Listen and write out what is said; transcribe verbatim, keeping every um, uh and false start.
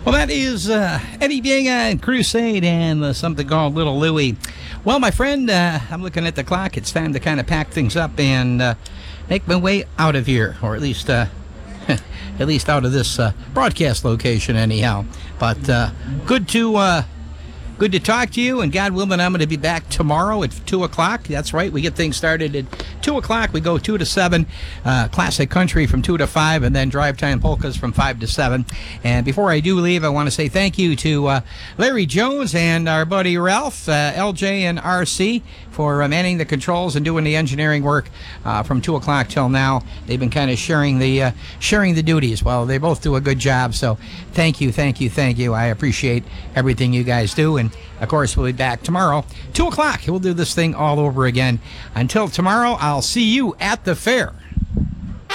Well, that is uh, Eddie Diega and Crusade and uh, something called Little Louie. Well, my friend, uh, I'm looking at the clock. It's time to kind of pack things up and uh, make my way out of here, or at least uh, at least out of this uh, broadcast location, anyhow. But uh, good to uh, good to talk to you, and God willing, I'm going to be back tomorrow at two o'clock. That's right. We get things started at two o'clock. We go two to seven, uh, classic country from two to five, and then drive time polkas from five to seven. And before I do leave, I want to say thank you to uh, Larry Jones and our buddy Ralph, uh, L J and R C, for uh, manning the controls and doing the engineering work uh, from two o'clock till now. They've been kind of sharing the uh, sharing the duties. Well, they both do a good job, so thank you, thank you, thank you. I appreciate everything you guys do, and of course, we'll be back tomorrow, two o'clock. We'll do this thing all over again. Until tomorrow, I'll see you at the fair.